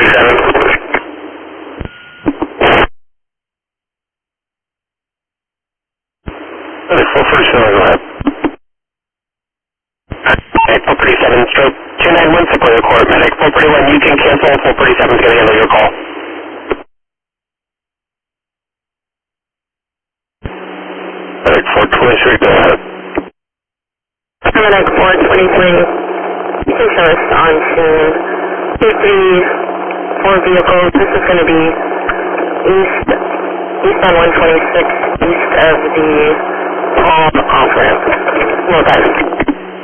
447, go ahead. Okay, 437, stroke 291, Sequoia Court, medic 431, you can cancel, 437 is going to handle your call. Medic 423, go ahead. Medic 423, you can show us on scene. Four vehicles, this is going to be eastbound 126, east of the Palm off-ramp. Well done.